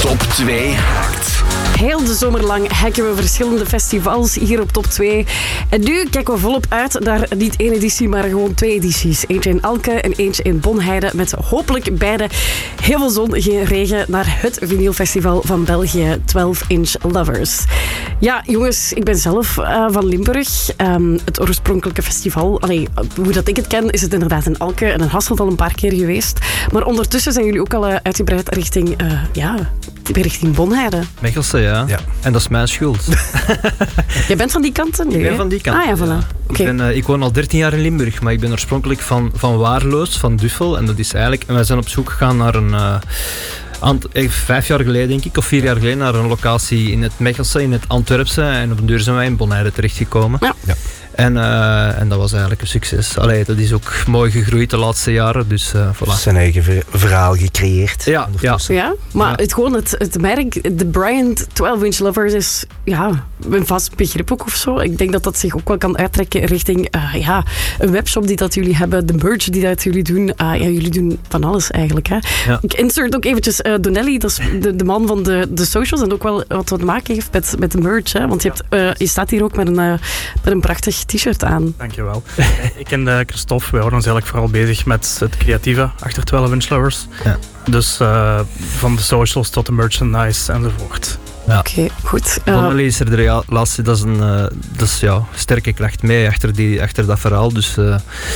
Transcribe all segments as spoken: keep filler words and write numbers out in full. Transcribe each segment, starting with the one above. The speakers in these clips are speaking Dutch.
Top twee haakt. Heel de zomer lang hacken we verschillende festivals hier op Top twee. En nu kijken we volop uit naar niet één editie, maar gewoon twee edities. Eentje in Alke en eentje in Bonheide. Met hopelijk beide heel veel zon, geen regen, naar het vinylfestival van België, twaalf inch Lovers. Ja, jongens, ik ben zelf uh, van Limburg. Um, het oorspronkelijke festival, allee, hoe dat ik het ken, is het inderdaad in Alke en in Hasselt al een paar keer geweest. Maar ondertussen zijn jullie ook al uh, uitgebreid richting, uh, ja, richting Bonheide. Mechelse, ja. ja. En dat is mijn schuld. Jij bent van die kanten? Nee, ik ben van die kant. Ah ja, voilà. Ja. Okay. Ik, ben, uh, ik woon al dertien jaar in Limburg, maar ik ben oorspronkelijk van, van Waarloos, van Duffel. En dat is eigenlijk... En wij zijn op zoek gegaan naar een... Uh, Ant, vijf jaar geleden, denk ik, of vier jaar geleden, naar een locatie in het Mechelse, in het Antwerpse. En op een duur zijn wij in Bonheide terechtgekomen. Ja. ja. En, uh, en dat was eigenlijk een succes. Allee, dat is ook mooi gegroeid de laatste jaren. Dus, uh, voilà. Zijn eigen ver- verhaal gecreëerd. Ja, ja. ja maar ja. Het, gewoon het, het merk, de Bryant twaalf inch Lovers, is ja, een vast begrip ook of zo. Ik denk dat dat zich ook wel kan uittrekken richting uh, ja, een webshop die dat jullie hebben, de merch die dat jullie doen. Uh, ja, jullie doen van alles eigenlijk. Hè. Ja. Ik insert ook eventjes uh, Donnelly, dat is de, de man van de, de socials en ook wel wat te maken heeft met, met de merch. Hè. Want je, hebt, uh, je staat hier ook met een, uh, met een prachtig t-shirt aan. Dankjewel. Ik ken uh, Christophe. Wij houden ons eigenlijk vooral bezig met het creatieve achter twaalf inch Lovers. Ja. Dus uh, van de socials tot de merchandise enzovoort. Ja. Oké, okay, goed. Uh, Donnelly is er de laatste, dat is een uh, dat is, ja, sterke kracht mee achter, die, achter dat verhaal. Dus uh,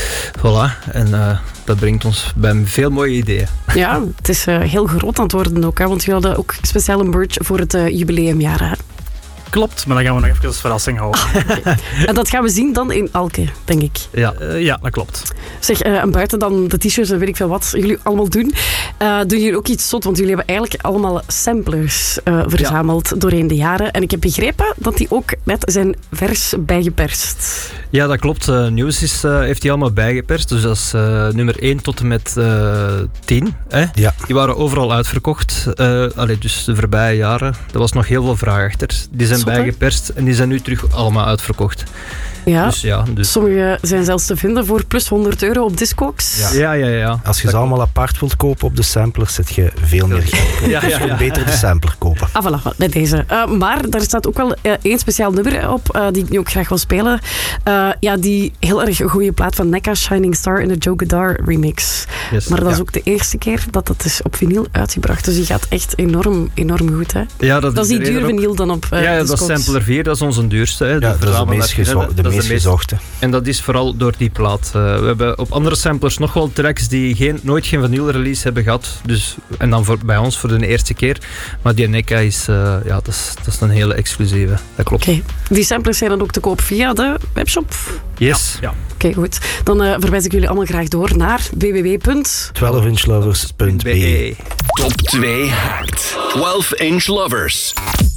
voilà. En uh, dat brengt ons bij veel mooie ideeën. Ja, het is uh, heel groot aan het worden ook. Hè, want we hadden ook speciale merch voor het uh, jubileumjaar. Hè. Klopt, maar dan gaan we nog even als verrassing houden. Okay. En dat gaan we zien dan in Alke, denk ik. Ja, uh, ja dat klopt. Zeg, uh, en buiten dan de t-shirts en weet ik veel wat jullie allemaal doen, uh, doen jullie ook iets zot, want jullie hebben eigenlijk allemaal samplers uh, verzameld ja. doorheen de jaren. En ik heb begrepen dat die ook net zijn vers bijgeperst. Ja, dat klopt. Uh, Nieuws is, uh, heeft die allemaal bijgeperst. Dus dat is uh, nummer één tot en met uh, tien. Hè? Ja. Die waren overal uitverkocht. Uh, allee, dus de voorbije jaren. Er was nog heel veel vraag achter. Die zijn Zot, bijgeperst en die zijn nu terug allemaal uitverkocht. Ja, dus ja dus. Sommige zijn zelfs te vinden voor plus honderd euro op Discogs. Ja, ja, ja. ja. Als je ze allemaal apart wilt kopen op de samplers, zet je veel meer geld. Ja, ja, ja. Dus beter de sampler kopen. Ah, voilà, bij deze. Uh, maar daar staat ook wel uh, één speciaal nummer op, uh, die ik nu ook graag wil spelen. Uh, ja, die heel erg goede plaat van Nekka, Shining Star in de Joe Godard remix. Yes, maar dat ja. is ook de eerste keer dat dat is op vinyl uitgebracht. Dus die gaat echt enorm, enorm goed. Hè? Ja, dat, dat is die duur vinyl dan op uh, Ja, ja dat is sampler vier, dat is onze duurste. Hè. Ja, dat is de meest, gezo- de meest gezochte. En dat is vooral door die plaat. Uh, we hebben op andere samplers nog wel tracks die geen, nooit geen vinyl-release hebben gehad. Dus, en dan voor, bij ons voor de eerste keer. Maar die Nekka is, uh, ja, dat is, dat is een hele exclusieve. Dat klopt. Okay. Die samplers zijn dan ook te koop via de webshop? Yes. Ja. ja. Oké, okay, goed. Dan uh, verwijs ik jullie allemaal graag door naar w w w punt twaalf inch lovers punt b e. Top twee haakt. twaalf inch Lovers.